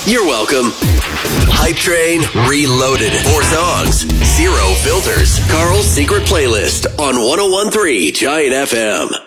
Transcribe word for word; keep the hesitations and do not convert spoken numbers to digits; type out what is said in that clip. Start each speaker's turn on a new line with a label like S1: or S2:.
S1: You're welcome. Hype Train Reloaded. Four songs, zero filters. Carl's Secret Playlist on one oh one point three Giant F M.